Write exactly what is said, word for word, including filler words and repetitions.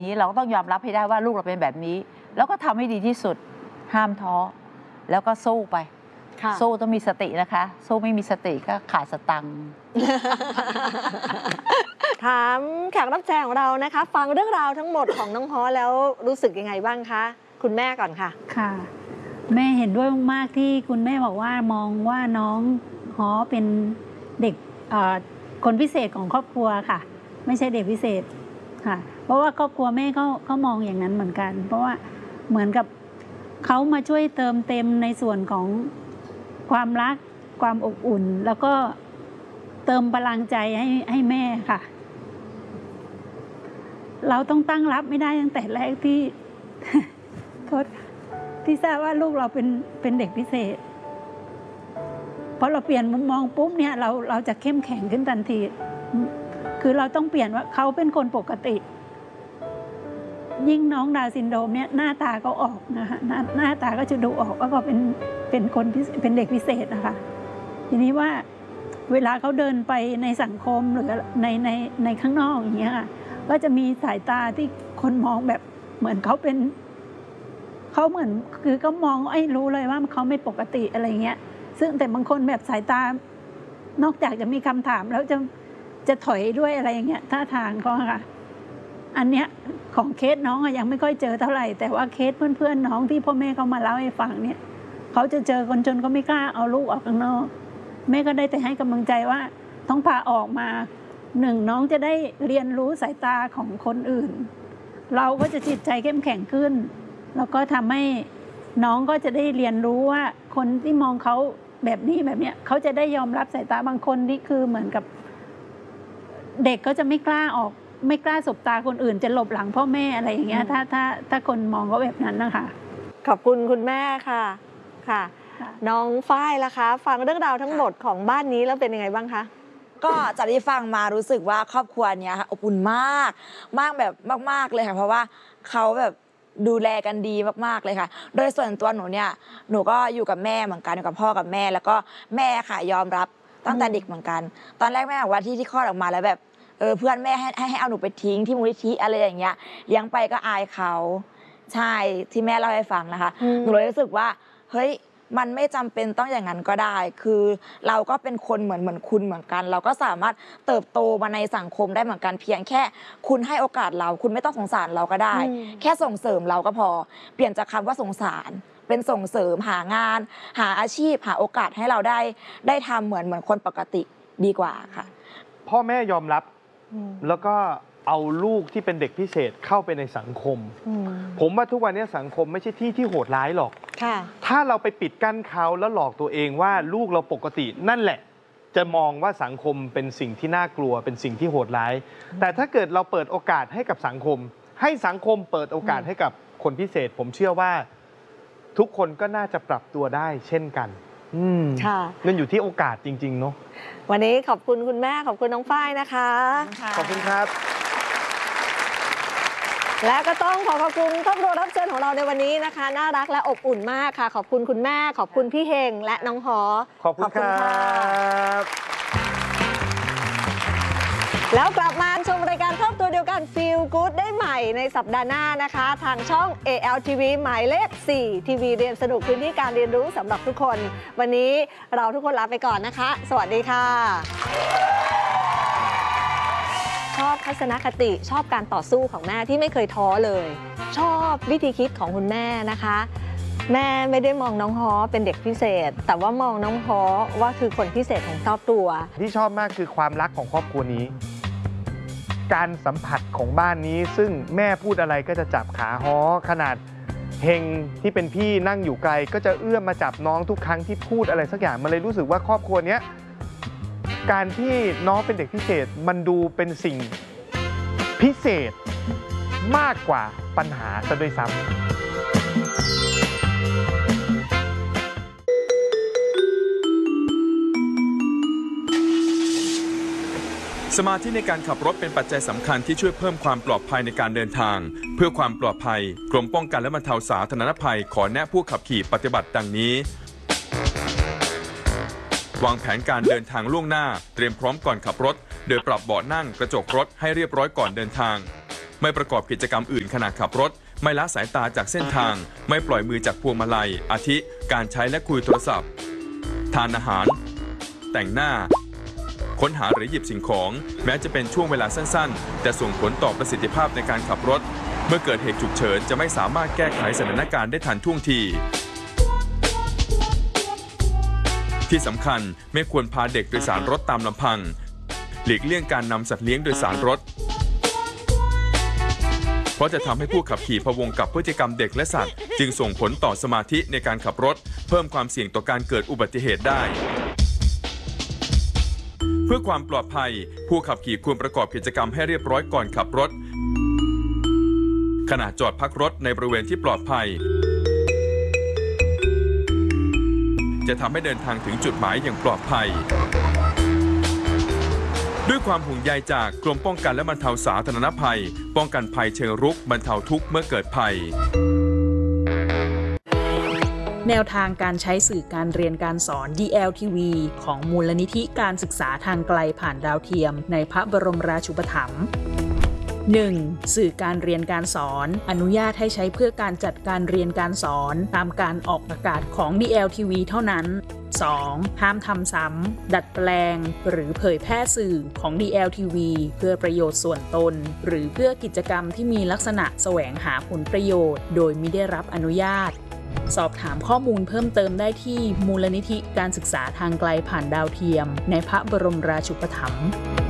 นี้เราก็ต้องยอมรับให้ได้ว่าลูกเราเป็นแบบนี้แล้วก็ทำให้ดีที่สุดห้ามท้อแล้วก็สู้ไปสู้ต้องมีสตินะคะสู้ไม่มีสติก็ขาดสตังค์ถามแขกรับเชิญของเรานะคะฟังเรื่องราวทั้งหมดของน้องฮอแล้วรู้สึกยังไงบ้างคะคุณแม่ก่อนค่ะค่ะแม่เห็นด้วยมากที่คุณแม่บอกว่ามองว่าน้องฮอเป็นเด็กคนพิเศษของครอบครัวค่ะไม่ใช่เด็กพิเศษค่ะเพราะว่าครอบครัวแม่เขาเขามองอย่างนั้นเหมือนกันเพราะว่าเหมือนกับเขามาช่วยเติมเต็มในส่วนของความรักความอบอุ่นแล้วก็เติมพลังใจให้ให้แม่ค่ะเราต้องตั้งรับไม่ได้ตั้งแต่แรกที่โทษที่ทราบว่าลูกเราเป็นเป็นเด็กพิเศษพอเราเปลี่ยนมุมมองปุ๊บเนี่ยเราเราจะเข้มแข็งขึ้นทันทีคือเราต้องเปลี่ยนว่าเขาเป็นคนปกติยิ่งน้องดาวน์ซินโดรมเนี่ยหน้าตาก็ออกนะคะหน้าหน้าตาก็จะดูออกว่าเขาเป็นเป็นคนเป็นเด็กพิเศษนะคะทีนี้ว่าเวลาเขาเดินไปในสังคมหรือในในในข้างนอกอย่างเงี้ยค่ะก็จะมีสายตาที่คนมองแบบเหมือนเขาเป็นเขาเหมือนคือเขามองไอ้รู้เลยว่าเขาไม่ปกติอะไรเงี้ยซึ่งแต่บางคนแบบสายตานอกจากจะมีคำถามแล้วจะจะถอยด้วยอะไรอย่างเงี้ยท่าทางเขาค่ะอันเนี้ยของเคสน้องยังไม่ค่อยเจอเท่าไหร่แต่ว่าเคสเพื่อนๆน้องที่พ่อแม่เขามาเล่าให้ฟังเนี่ยเขาจะเจอคนจนก็ไม่กล้าเอาลูกออกข้างนอกแม่ก็ได้แต่ให้กำลังใจว่าต้องพาออกมาหนึ่งน้องจะได้เรียนรู้สายตาของคนอื่นเราก็จะจิตใจเข้มแข็งขึ้นแล้วก็ทำให้น้องก็จะได้เรียนรู้ว่าคนที่มองเขาแบบนี้แบบเนี้ยเขาจะได้ยอมรับสายตาบางคนนี่คือเหมือนกับเด็กก็จะไม่กล้าออกไม่กล้าสบตาคนอื่นจะหลบหลังพ่อแม่อะไรอย่างเงี้ยถ้าถ้าถ้าคนมองเขาแบบนั้นนะคะขอบคุณคุณแม่ค่ะค่ะน้องฝ้ายล่ะคะฟังเรื่องราวทั้งหมดของบ้านนี้แล้วเป็นยังไงบ้างคะก็จากที่ฟังมารู้สึกว่าครอบครัวเนี้ยอบอุ่นมากมากแบบมากๆเลยค่ะเพราะว่าเขาแบบดูแลกันดีมากๆเลยค่ะโดยส่วนตัวหนูเนี่ยหนูก็อยู่กับแม่เหมือนกันอยู่กับพ่อกับแม่แล้วก็แม่ค่ะยอมรับตั้งแต่เด็กเหมือนกันตอนแรกแม่บอกว่าที่ที่คลอดออกมาแล้วแบบเออเพื่อนแม่ให้ให้เอาหนูไปทิ้งที่มูลนิธิอะไรอย่างเงี้ยเลี้ยงไปก็อายเขาใช่ที่แม่เล่าให้ฟังนะคะหนูเลยรู้สึกว่าเฮ้ยมันไม่จำเป็นต้องอย่างนั้นก็ได้คือเราก็เป็นคนเหมือนเหมือนคุณเหมือนกันเราก็สามารถเติบโตมาในสังคมได้เหมือนกันเพียงแค่คุณให้โอกาสเราคุณไม่ต้องสงสารเราก็ได้แค่ส่งเสริมเราก็พอเปลี่ยนจากคำว่าสงสารเป็นส่งเสริมหางานหาอาชีพหาโอกาสให้เราได้ได้ทำเหมือนเหมือนคนปกติดีกว่าค่ะพ่อแม่ยอมรับแล้วก็เอาลูกที่เป็นเด็กพิเศษเข้าไปในสังคมผมว่าทุกวันนี้สังคมไม่ใช่ที่ที่โหดร้ายหรอกถ้าเราไปปิดกั้นเขาแล้วหลอกตัวเองว่าลูกเราปกตินั่นแหละจะมองว่าสังคมเป็นสิ่งที่น่ากลัวเป็นสิ่งที่โหดร้ายแต่ถ้าเกิดเราเปิดโอกาสให้กับสังคมให้สังคมเปิดโอกาสให้กับคนพิเศษผมเชื่อว่าทุกคนก็น่าจะปรับตัวได้เช่นกันอืมนั่นอยู่ที่โอกาสจริงๆเนาะวันนี้ขอบคุณคุณแม่ขอบคุณน้องฝ้ายนะคะขอบคุณครับและก็ต้องขอขอบคุณครอบครัวรับเชิญของเราในวันนี้นะคะน่ารักและอบอุ่นมากค่ะขอบคุณคุณแม่ขอบคุณพี่เฮงและน้องหอขอบคุณครับแล้วกลับมาชมรายการครอบตัวเดียวกัน Feel Good ได้ใหม่ในสัปดาห์หน้านะคะทางช่อง เอ แอล ที วี หมายเลข สี่ ทีวีเรียนสนุกพื้นที่การเรียนรู้สำหรับทุกคนวันนี้เราทุกคนลาไปก่อนนะคะสวัสดีค่ะชอบทัศนคติชอบการต่อสู้ของแม่ที่ไม่เคยท้อเลยชอบวิธีคิดของคุณแม่นะคะแม่ไม่ได้มองน้องฮอเป็นเด็กพิเศษแต่ว่ามองน้องฮอว่าคือคนพิเศษของครอบครัวที่ชอบมากคือความรักของครอบครัวนี้การสัมผัสของบ้านนี้ซึ่งแม่พูดอะไรก็จะจับขาฮอขนาดเฮงที่เป็นพี่นั่งอยู่ไกลก็จะเอื้อมมาจับน้องทุกครั้งที่พูดอะไรสักอย่างมันเลยรู้สึกว่าครอบครัวนี้การที่น้องเป็นเด็กพิเศษมันดูเป็นสิ่งพิเศษมากกว่าปัญหาซะด้วยซ้ำสมาธิในการขับรถเป็นปัจจัยสำคัญที่ช่วยเพิ่มความปลอดภัยในการเดินทางเพื่อความปลอดภัยกรมป้องกันและบรรเทาสาธารณภัยขอแนะผู้ขับขี่ปฏิบัติดังนี้วางแผนการเดินทางล่วงหน้าเตรียมพร้อมก่อนขับรถโดยปรับเบาะนั่งกระจกรถให้เรียบร้อยก่อนเดินทางไม่ประกอบกิจกรรมอื่นขณะขับรถไม่ละสายตาจากเส้นทางไม่ปล่อยมือจากพวงมาลัยอาทิการใช้และคุยโทรศัพท์ทานอาหารแต่งหน้าค้นหาหรือหยิบสิ่งของแม้จะเป็นช่วงเวลาสั้นๆแต่ส่งผลต่อประสิทธิภาพในการขับรถเมื่อเกิดเหตุฉุกเฉินจะไม่สามารถแก้ไขสถานการณ์ได้ทันท่วงทีที่สำคัญไม่ควรพาเด็กโดยสารรถตามลำพังหลีกเลี่ยงการนำสัตว์เลี้ยงโดยสารรถเพราะจะทำให้ผู้ขับขี่พะวงกับพฤติกรรมเด็กและสัตว์จึงส่งผลต่อสมาธิในการขับรถเพิ่มความเสี่ยงต่อการเกิดอุบัติเหตุได้เพื่อความปลอดภัยผู้ขับขี่ควรประกอบกิจกรรมให้เรียบร้อยก่อนขับรถขณะจอดพักรถในบริเวณที่ปลอดภัยจะทำให้เดินทางถึงจุดหมายอย่างปลอดภัยด้วยความห่วงใยจากกรมป้องกันและบรรเทาสาธารณภัยป้องกันภัยเชิงรุกบรรเทาทุกข์เมื่อเกิดภัยแนวทางการใช้สื่อการเรียนการสอน ดี แอล ที วี ของมูลนิธิการศึกษาทางไกลผ่านดาวเทียมในพระบรมราชูปถัมภ์ หนึ่ง. สื่อการเรียนการสอนอนุญาตให้ใช้เพื่อการจัดการเรียนการสอนตามการออกอากาศของ ดี แอล ที วี เท่านั้น สอง. ห้ามทำซ้ำดัดแปลงหรือเผยแพร่สื่อของ ดี แอล ที วี เพื่อประโยชน์ส่วนตนหรือเพื่อกิจกรรมที่มีลักษณะแสวงหาผลประโยชน์โดยมิได้รับอนุญาตสอบถามข้อมูลเพิ่มเติมได้ที่มูลนิธิการศึกษาทางไกลผ่านดาวเทียมในพระบรมราชูปถัมภ์